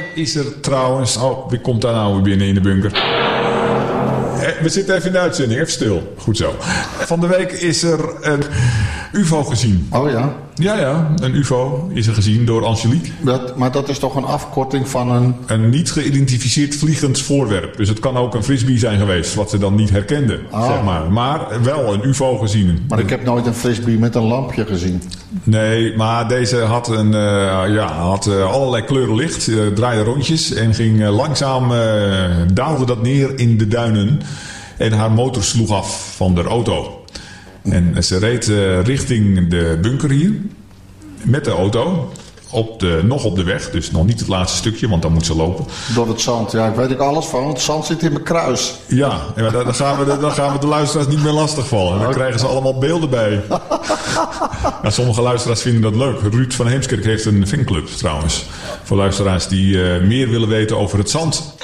is er trouwens... Oh, wie komt daar nou weer binnen in de bunker? We zitten even in de uitzending, even stil. Goed zo. Van de week is er een UFO gezien. Oh ja? Ja, een UFO is er gezien door Angelique. Maar dat is toch een afkorting van een... Een niet geïdentificeerd vliegend voorwerp. Dus het kan ook een frisbee zijn geweest, wat ze dan niet herkenden, zeg maar. Maar wel een UFO gezien. Maar ik heb nooit een frisbee met een lampje gezien. Nee, maar deze had allerlei kleuren licht, draaide rondjes en ging langzaam, daalde dat neer in de duinen. En haar motor sloeg af van de auto. En ze reed richting de bunker hier. Met de auto. Nog op de weg. Dus nog niet het laatste stukje. Want dan moet ze lopen. Door het zand. Ja, ik weet er alles van. Want het zand zit in mijn kruis. Ja. Dan gaan we de luisteraars niet meer lastigvallen. Dan krijgen ze allemaal beelden bij. Ja, sommige luisteraars vinden dat leuk. Ruud van Heemskerk heeft een fanclub trouwens. Voor luisteraars die meer willen weten over het zand.